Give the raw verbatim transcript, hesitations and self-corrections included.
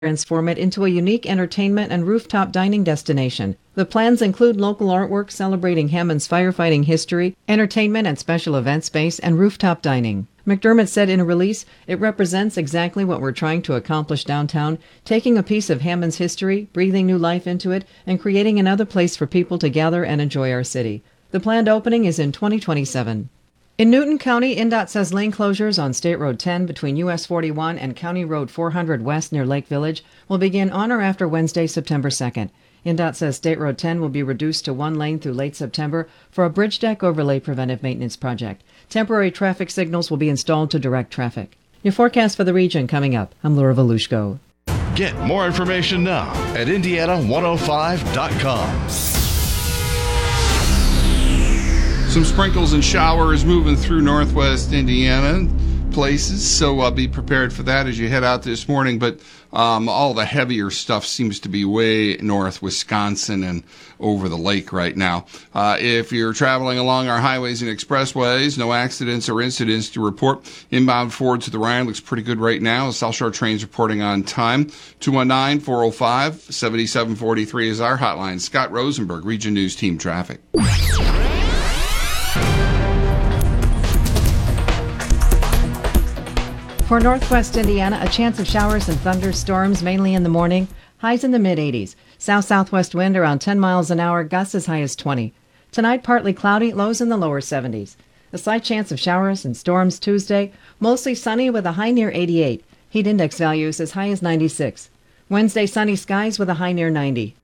transform it into a unique entertainment and rooftop dining destination. The plans include local artwork celebrating Hammond's firefighting history, entertainment and special event space, and rooftop dining. McDermott said in a release, "It represents exactly what we're trying to accomplish downtown, taking a piece of Hammond's history, breathing new life into it, and creating another place for people to gather and enjoy our city." The planned opening is in twenty twenty-seven. In Newton County, N D O T says lane closures on State Road ten between U S forty-one and County Road four hundred West near Lake Village will begin on or after Wednesday, September second. N D O T says State Road ten will be reduced to one lane through late September for a bridge deck overlay preventive maintenance project. Temporary traffic signals will be installed to direct traffic. Your forecast for the region coming up. I'm Laura Volushko. Get more information now at Indiana one oh five dot com. Some sprinkles and showers moving through northwest Indiana places, so uh, be prepared for that as you head out this morning. But um, all the heavier stuff seems to be way north Wisconsin and over the lake right now. Uh, if you're traveling along our highways and expressways, no accidents or incidents to report. Inbound Ford to the Ryan looks pretty good right now. The South Shore train's reporting on time. two one nine, four oh five, seven seven four three is our hotline. Scott Rosenberg, Region News Team Traffic. For northwest Indiana, a chance of showers and thunderstorms, mainly in the morning. Highs in the mid-eighties. South-southwest wind around ten miles an hour, gusts as high as twenty. Tonight, partly cloudy, lows in the lower seventies. A slight chance of showers and storms Tuesday. Mostly sunny with a high near eighty-eight. Heat index values as high as ninety-six. Wednesday, sunny skies with a high near ninety.